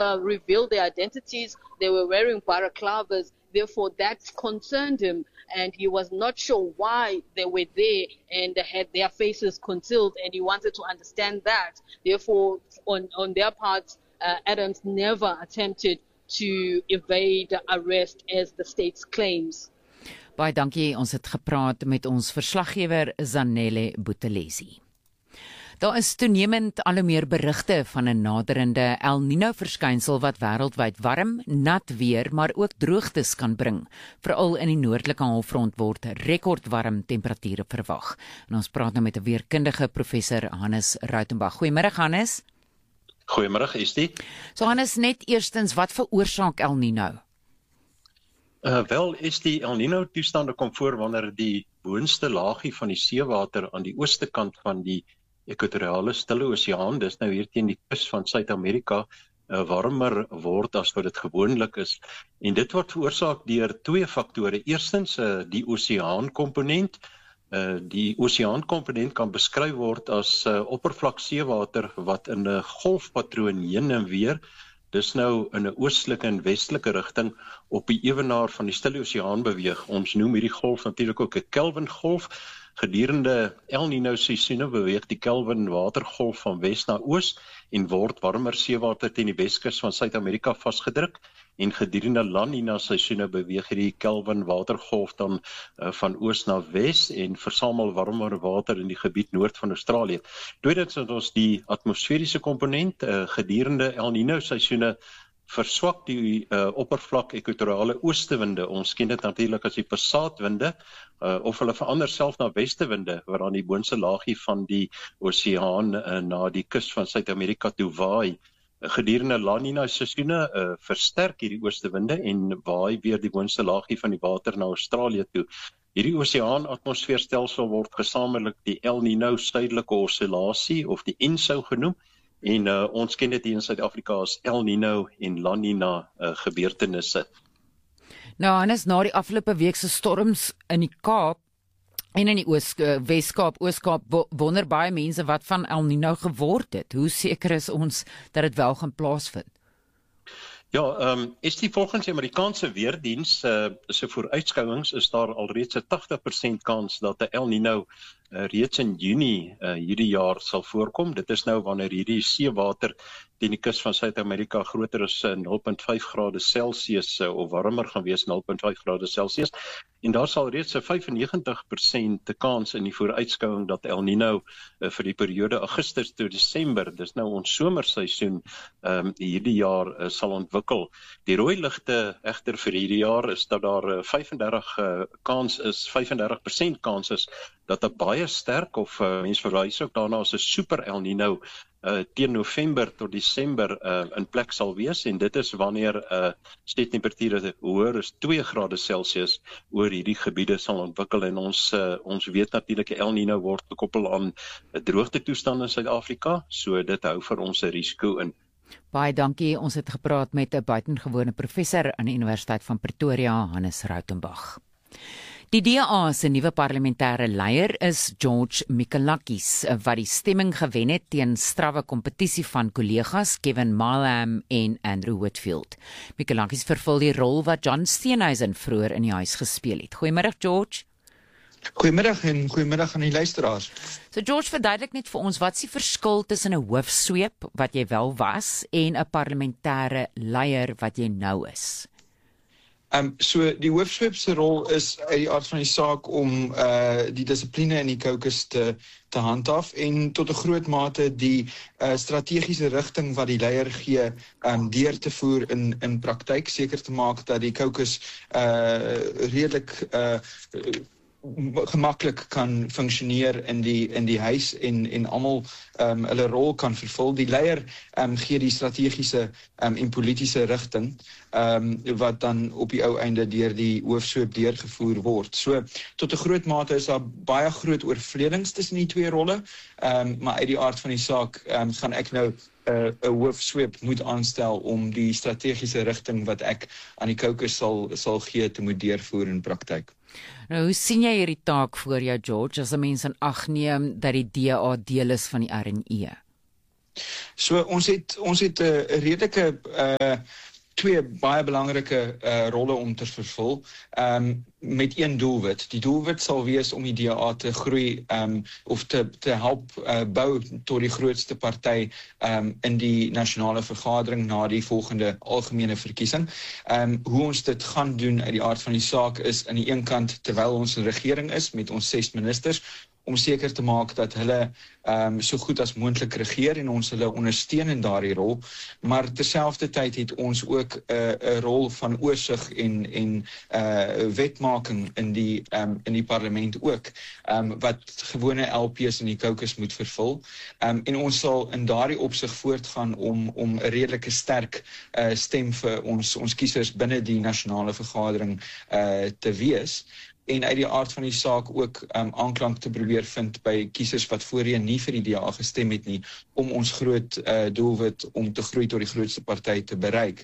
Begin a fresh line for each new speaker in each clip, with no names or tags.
revealed their identities. They were wearing balaclavas. Therefore, that concerned him, and he was not sure why they were there and had their faces concealed, and he wanted to understand that. Therefore, on their part, Adams never attempted to evade arrest as the state claims.
Baie dankie, ons het gepraat met ons verslaggewer Zanele Buthelezi. Daar is toenemend al hoe meer berigte van 'n naderende El Niño verskynsel wat wêreldwyd warm, nat weer, maar ook droogtes kan bring. Veral in die noordelike halfrond word rekordwarm temperature verwag. En ons praat nou met 'n weerkundige professor Hannes Rautenbach. Goeiemôre Hannes.
Goeiemôre, Estie.
So Hannes, net eerstens, wat veroorsaak El Niño?
Wel, die El Niño toestande kom voor wanneer die boonste laagie van die seewater aan die ooste kant van die ekwatoriale stille oseaan, dis nou hier teen die kus van Suid-Amerika, warmer word as wat dit gewoonlik is. En dit word veroorsaak deur twee faktore. Eerstens, die oseaankomponent. Die oseaankomponent kan beskryf word as oppervlakseewater wat in 'n golfpatroon heen en weer, dis nou in 'n oostelike en westelike rigting op die ewenaar van die stille oseaan beweeg. Ons noem hierdie golf natuurlik ook 'n Kelvin-golf. Gedurende El Niño seisoene beweeg die Kelvin watergolf van wes na oos en word warmer seewater teen die Weskus van Suid-Amerika vasgedruk. En gedurende La Niña seisoene beweeg hierdie Kelvin watergolf dan van oos na wes en versamel warmer water in die gebied noord van Australië. Tweedens het ons die atmosferiese komponent. Gedurende El Niño seisoene verswak die oppervlak ekwatoriale oostewinde. Ons ken dit natuurlik as die passaatwinde, of hulle verander self na westewinde, waaraan die boonste laagie van die oseaan na die kus van Suid-Amerika toe waai. Gedurende La Niña seisoene versterk hierdie oostewinde en waai weer die boonste laagie van die water na Australië toe. Hierdie oseaan-atmosfeerstelsel word gesamentlik die El Niño suidelike oscillasie of die ENSO genoem. En ons ken dit hier in Suid-Afrika as El Niño en La Niña gebeurtenisse.
Nou Hannes, na die afgelope week se storms in die Kaap en in die Wes-Kaap, Oos-Kaap, wonder baie mense wat van El Niño geword het. Hoe seker is ons dat dit wel gaan plaasvind?
Ja, is die volgens die Amerikaanse weerdiens se vooruitskouings is daar alreeds 'n 80% kans dat 'n El Niño reeds in Junie hierdie jaar sal voorkom. Dit is nou wanneer hierdie seewater teen die kus van Suid-Amerika groter as 0.5 grade Celsius of warmer gaan wees 0.5 grade Celsius. En daar sal reeds 'n 95% kans in die vooruitskouing dat El Niño vir die periode Augustus tot Desember, dis nou ons somerseisoen, hierdie jaar sal ontwikkel. Die rooi ligte egter vir hierdie jaar is dat daar 35% kans is dat 'n baie sterk, of mens verwys ook daarna as 'n super El Niño teen November tot Desember in plek sal wees, en dit is wanneer steedtemperature hoër as 2 grade Celsius oor hierdie gebiede sal ontwikkel. En ons weet natuurlik El Niño word gekoppel aan 'n droogtetoestand in Suid-Afrika, so dit hou vir ons 'n risiko in.
Baie dankie, ons het gepraat met 'n buitengewone professor aan die Universiteit van Pretoria, Hannes Rautenbach. Die DA se nuwe parlementêre leier is George Mikalakis, wat die stemming gewen het teen strawwe kompetisie van kollegas Kevin Malham en Andrew Whitfield. Mikalakis vervul die rol wat John Steenhuisen vroeër in die huis gespeel het. Goeiemiddag George.
Goeiemiddag en goeiemiddag aan die luisteraars.
So George, verduidelik net vir ons, wat is die verskil tussen 'n hoofsweep wat jy wel was en 'n parlementêre leier wat jy nou is?
So die hoofsweep se rol is uit die aard van die saak om die dissipline in die caucus te handhaaf en tot 'n groot mate die strategiese rigting wat die leier gee deur te voer in praktyk, seker te maak dat die caucus redelik gemaklik kan funksioneer in die huis en almal hulle rol kan vervul. Die leier gee die strategiese en politiese rigting wat dan op die ou einde deur die hoofsweep deurgevoer word. So tot 'n groot mate is daar baie groot oorvleelings tussen die twee rolle, maar uit die aard van die saak gaan ek nou 'n hoofsweep moet aanstel om die strategiese rigting wat ek aan die caucus sal gee te moet deurvoer in praktyk.
Nou, hoe sien jy hierdie taak voor jou, George, as 'n mens in ag neem dat die DA deel is van die RNE?
So ons het 'n redelike twee baie belangrike rolle om te vervul met een doelwit. Die doelwit sal wees om die DA te groei of te help bou tot die grootste party in die nasionale vergadering na die volgende algemene verkiesing. Hoe ons dit gaan doen uit die aard van die saak is aan die een kant terwyl ons 'n regering is met ons 6 ministers, om seker te maak dat hulle so goed as moontlik regeer en ons hulle ondersteun in daardie rol, maar terselfdertyd het ons ook 'n rol van oorsig en wetmaking in die parlement ook, wat gewone LP's in die caucus moet vervul. En ons sal in daardie opsig voortgaan om 'n redelike sterk stem vir ons kiesers binne die nasionale vergadering te wees. En uit die aard van die saak ook aanklank te probeer vind by kiesers wat voorheen nie vir die DA gestem het nie, om ons groot doelwit om te groei tot die grootste party te bereik.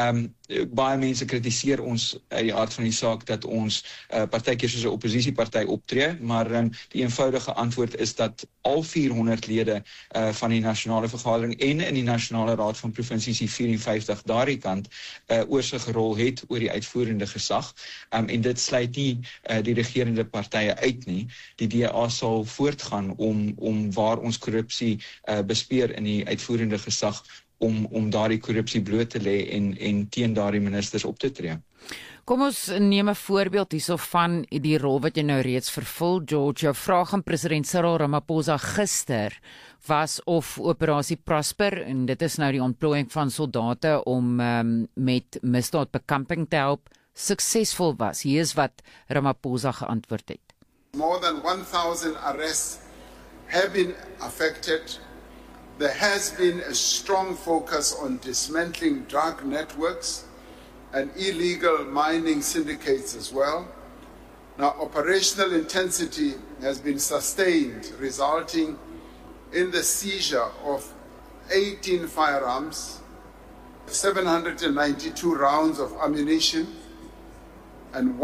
Baie mense kritiseer ons uit die aard van die saak dat ons partykeer soos 'n oppositieparty optree, maar die eenvoudige antwoord is dat al 400 lede van die nasionale vergadering en in die nasionale raad van provinsies, die 54 daardie kant, oorsig rol het oor die uitvoerende gesag, en dit sluit nie die regerende partye uit nie. Die DA sal voortgaan om waar ons korrupsie bespeer in die uitvoerende gesag, om daardie korrupsie bloot te lê en teen daardie ministers op te tree.
Kom ons neem 'n voorbeeld hierso van die rol wat jy nou reeds vervul, George. Jou vraag aan president Cyril Ramaphosa gister was of Operasie Prosper, en dit is nou die ontplooiing van soldate om met misdaadbekamping te help, suksesvol was. Hier is wat Ramaphosa geantwoord het.
More than 1,000 arrests have been affected. There has been a strong focus on dismantling drug networks and illegal mining syndicates as well. Now, operational intensity has been sustained, resulting in the seizure of 18 firearms, 792 rounds of ammunition, and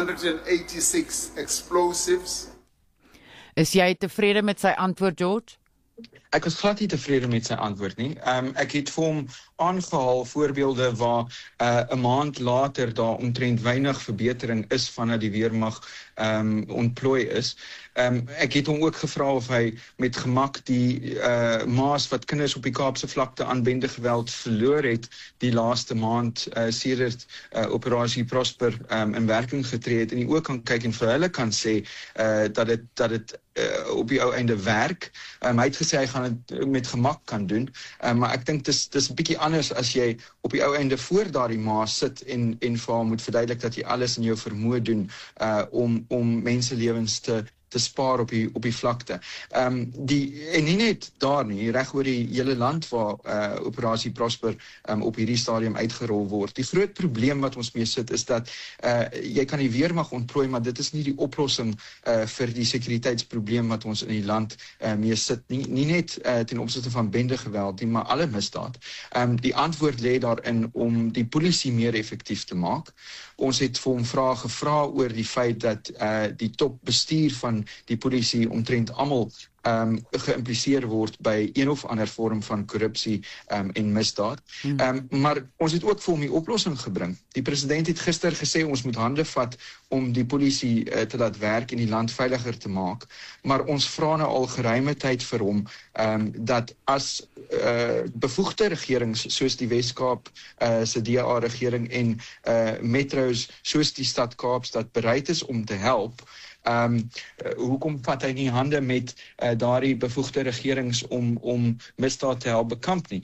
186 explosives.
Is jy tevrede met sy antwoord, George?
Ek was glad nie tevrede met sy antwoord nie. Ek het vir hom aangehaal voorbeelde waar 'n maand later daar omtrent weinig verbetering is vanaf die weermag ontplooi is. Ek het hom ook gevra of hy met gemak die maas wat kinders op die Kaapse vlakte aan bendegeweld verloor het die laaste maand sedert Operasie Prosper in werking getree het, en die ook kan kyk en vir hulle kan sê dat dit op die ou einde werk. Hy het gesê hy gaan dit met gemak kan doen, maar ek dink dis 'n bietjie anders as jy op die ou einde voor daardie maas sit en vir hom moet verduidelik dat jy alles in jou vermoë doen om menselewens te spaar op die vlakte. En nie net daar nie, reg oor die hele land waar Operasie Prosper op hierdie stadium uitgerol word. Die groot probleem wat ons mee sit is dat jy kan die weermag ontplooi, maar dit is nie die oplossing vir die sekuriteitsprobleem wat ons in die land mee sit nie. Nie net ten opsigte van bendegeweld nie, maar alle misdaad. Die antwoord lê daarin om die polisie meer effektief te maak. Ons het vir hom vrae gevra oor die feit dat die topbestuur van die polisie omtrent almal geïmpliseer word by een of ander vorm van korrupsie en misdaad. Maar ons het ook vir hom die oplossing gebring. Die president het gister gesê ons moet hande vat om die polisie te laat werk en die land veiliger te maak. Maar ons vra nou al geruime tyd vir hom dat as bevoegde regerings soos die Wes-Kaap se DA-regering en metros soos die stad Kaapstad bereid is om te help, hoekom vat hy nie hande met daardie bevoegde regerings om misdaad te help bekamp nie?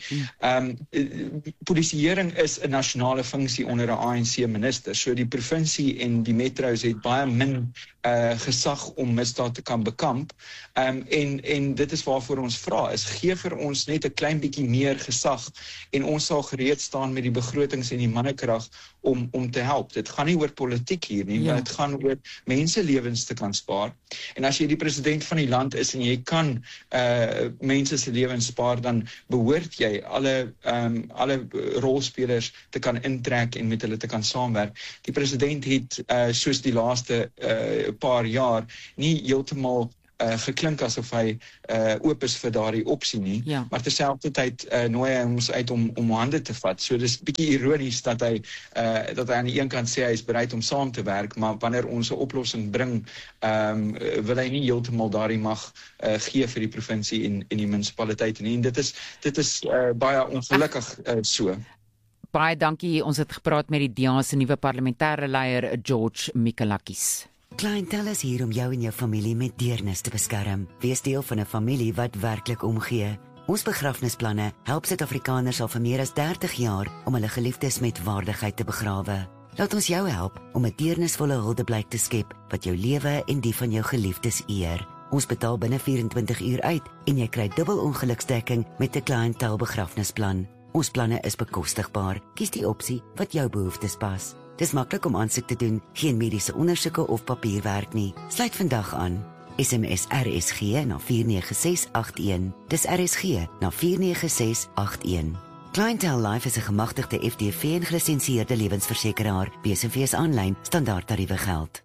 Polisieering is 'n nasionale funksie onder 'n ANC minister, so die provinsie en die metros het baie min gesag om misdaad te kan bekamp, en dit is waarvoor ons vra, is gee vir ons net 'n klein bietjie meer gesag en ons sal gereed staan met die begrotings en die mannekrag om te help. Dit gaan nie oor politiek hier nie, maar dit gaan oor menselewens te kan spaar. En as jy die president van die land is en jy kan mense se lewens spaar, dan behoort jy alle rolspelers te kan intrek en met hulle te kan saamwerk. Die president het soos die laaste paar jaar nie heeltemal geklink asof hy oop is vir daardie opsie nie, maar terselfdertyd nooi hy ons uit om hande te vat. So dis bietjie ironies dat hy aan die een kant sê hy is bereid om saam te werk, maar wanneer ons 'n oplossing bring, wil hy nie heeltemal daardie mag gee vir die provinsie en die munisipaliteit nie. En dit is baie ongelukkig so.
Baie dankie. Ons het gepraat met die DA se nuwe parlementêre leier George Mikalakis.
Clientele is hier om jou en jou familie met deernis te beskerm. Wees deel van 'n familie wat werklik omgee. Ons begrafnisplanne help Suid-Afrikaners al vir meer as 30 jaar om hulle geliefdes met waardigheid te begrawe. Laat ons jou help om 'n deernisvolle huldeblyk te skep wat jou lewe en die van jou geliefdes eer. Ons betaal binne 24 uur uit en jy kry dubbel ongeluksdekking met 'n clientele begrafnisplan. Ons planne is bekostigbaar. Kies die opsie wat jou behoeftes pas. Dis maklik om aansoek te doen, geen mediese ondersoeke of papierwerk nie. Sluit vandag aan. SMS RSG na 49681. Dis RSG na 49681. Clientele Life is 'n gemagtigde FDV en gelisensieerde lewensversekeraar. BSV aanlyn standaardtariewe geld.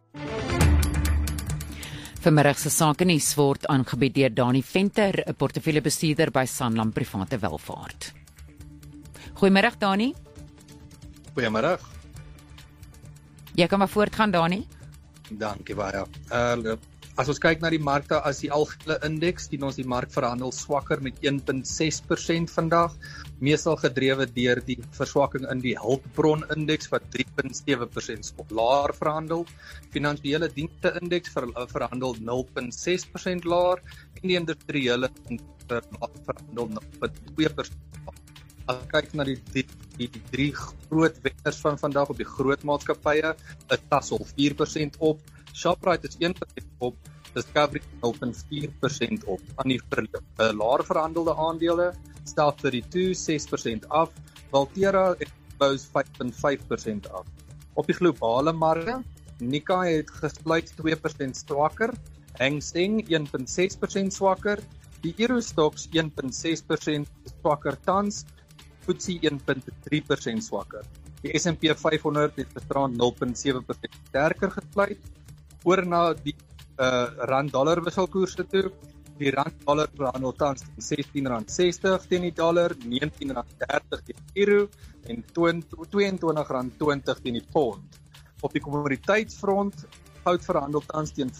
Vanmiddag se sakenuus word aangebied deur Dani Venter, 'n portefeuljebestuurder by Sanlam Private Welvaart. Goeiemiddag Dani.
Goeiemiddag.
Jy kan maar voortgaan Dani.
Dankie baie. As ons kyk na die markte as die algehele indeks, sien ons die mark verhandel swakker met 1.6% vandag, meestal gedrewe deur die verswakking in die hulpbron indeks wat 3.7% laer verhandel. Finansiële dienste indeks verhandel 0.6% laer en die industriële verhandel 0.2%. As ons kyk na die drie groot wenners van vandag op die groot maatskappye, is Sasol 4% op, Shoprite is 1% op, Discovery 0.4% op. Aan die laer verhandelde aandele, South32 6% af, Valtera en Bose 5.5% af. Op die globale markte, Nikkei het gesluit 2% swakker, Hang Seng 1.6% swakker, die Eurostoxx 1.6% swakker tans, FTSE 1.3% swakker. Die S&P 500 het gisterand 0.7% sterker gesluit. Oor na die rand-dollar wisselkoerse toe. Die rand-dollar verhandel tans R16.60 teen die dollar, R19.30 teen die euro en R22.20 teen die pond. Op die kommoditeitsfront, goud verhandel tans teen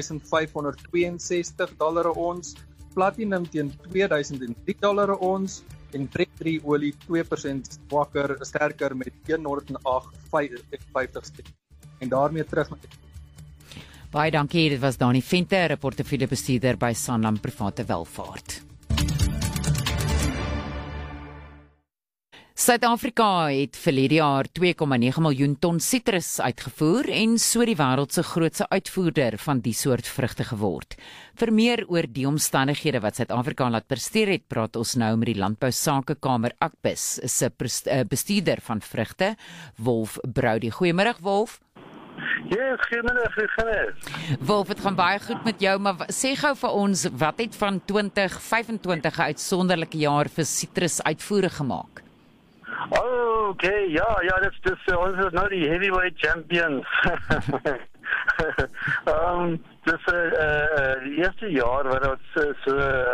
$4,562 'n ons, platinum teen $2,003 'n ons en Brent olie 2% sterker met 108,50. En daarmee terug met
Baie dankie, dit was Dani Venter, 'n portefeuljebestuurder by Sanlam Private Welvaart. Suid-Afrika het verlede jaar 2,9 miljoen ton sitrus uitgevoer en so die wêreld se grootste uitvoerder van die soort vrugte geword. Vir meer oor die omstandighede wat Suid-Afrika laat presteer het, praat ons nou met die Landbousakekamer AKBIS se bestuurder van vrugte, Wolf Broudy. Goeiemiddag Wolf.
Ja, goeiemiddag.
Wolf, het gaan baie goed met jou, maar sê gou vir ons, wat het van 2025 'n uitsonderlike jaar vir sitrusuitvoere gemaak?
Okay, ja, dit is ons is nou die heavyweight champions. Dus die eerste jaar waar ons so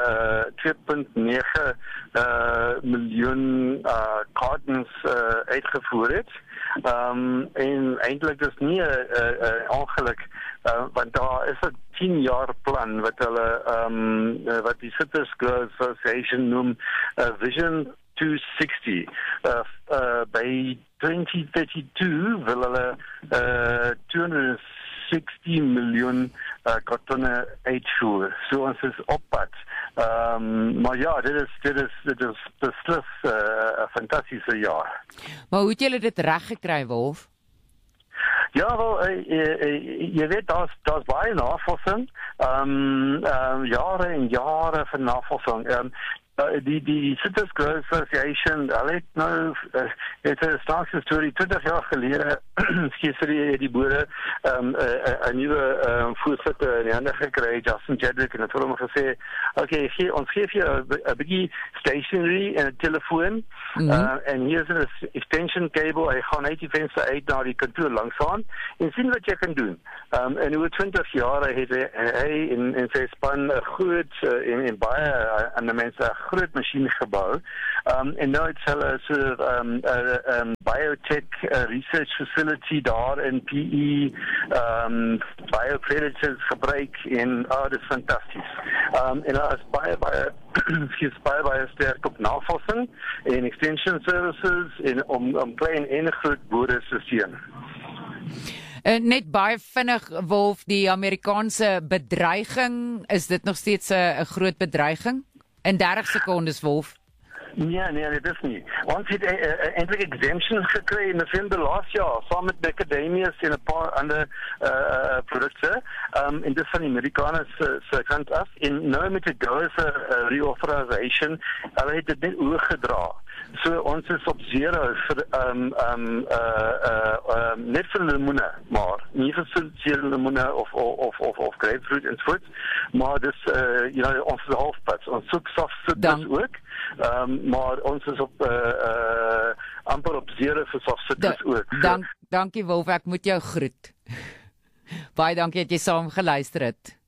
2,9 miljoen cartons uitgevoer het. En eintlik is nie 'n ongeluk, want daar is 'n 10 jaar plan wat hulle wat die Citrus Growers Association noem Vision 260. By 2032 wil hulle 260 miljoen kartonne uitvoer. So ons is op pad. Maar ja, dit is beslis 'n fantastiese jaar.
Maar hoe het julle dit reg gekry, Wolf?
Ja, wel, je weet, dat is baie navorsing. Jare en jare van navorsing. Die Citrus Growers Association, hulle het nou het 'n snaakse storie 20 jaar gelede skiet die boere 'n nuwe voorsitter in die hande gekry, Justin Jedrick, en het vir hom gesê, okay, ons geef jou 'n bietjie stationery en 'n telefoon, en hier is 'n extension cable, hy gaan uit die venster uit na die kantoor langsaan en sien wat jy kan doen. En oor 20 jaar het hy in sy span 'n groot en baie ander mense 'n groot masjien gebou. En nou het hulle so 'n biotech research facility daar in PE, biopredators gebruik en dit is fantasties. En daar is baie sterk op navorsing en extension services en om klein en groot boere te steun.
Net baie vinnig, Wolf, die Amerikaanse bedreiging, is dit nog steeds 'n groot bedreiging? In 30 sekondes, Wolf.
Nee, dit is nie. Ons het eintlik exemptions gekry in November laas jaar, saam met macadamias en 'n paar ander produkte. En dit van die Amerikaners se kant af. En nou met die GOA's reauthorization, hulle het dit net oorgedra. So ons is op 0 vir net vir lemoene, maar nie vir lemoene of grapefruit en fruit, maar dis ons is halfpad. Ons soek soft citrus ook. Maar ons is op amper op 0 vir soft citrus ook.
Dankie Wolf, ek moet jou groet. Baie dankie dat jy saam geluister het.